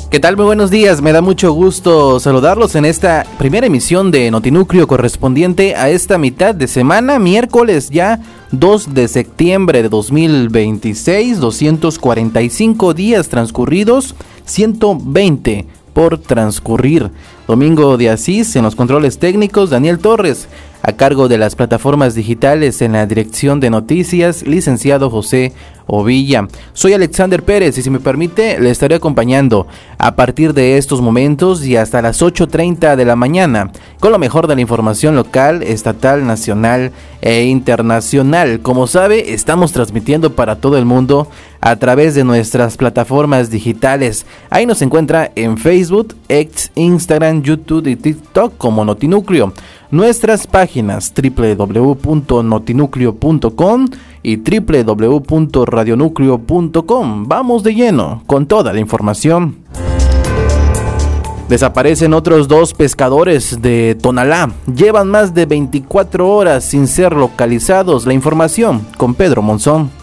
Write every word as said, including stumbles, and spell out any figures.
¿Qué tal? Muy buenos días, me da mucho gusto saludarlos en esta primera emisión de Notinúcleo correspondiente a esta mitad de semana, miércoles ya dos de septiembre de dos mil veintiséis, doscientos cuarenta y cinco días transcurridos, ciento veinte por transcurrir. Domingo de Asís en los controles técnicos, Daniel Torres, a cargo de las plataformas digitales en la dirección de noticias, licenciado José Ovilla. Soy Alexander Pérez y si me permite le estaré acompañando a partir de estos momentos y hasta las ocho treinta de la mañana con lo mejor de la información local, estatal, nacional e internacional. Como sabe, estamos transmitiendo para todo el mundo a través de nuestras plataformas digitales. Ahí nos encuentra en Facebook, X, Instagram, YouTube y TikTok como Notinúcleo. Nuestras páginas doble u doble u doble u punto notinúcleo punto com y doble u doble u doble u punto radionúcleo punto com. Vamos de lleno con toda la información. Desaparecen otros dos pescadores de Tonalá. Llevan más de veinticuatro horas sin ser localizados. La información con Pedro Monzón.